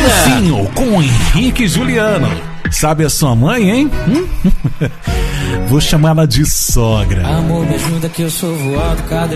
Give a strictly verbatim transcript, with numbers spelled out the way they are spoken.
Pretinho com Henrique e Juliano. Sabe a sua mãe, hein? Hum? Vou chamar ela de sogra. Amor, me ajuda que eu sou voado, cada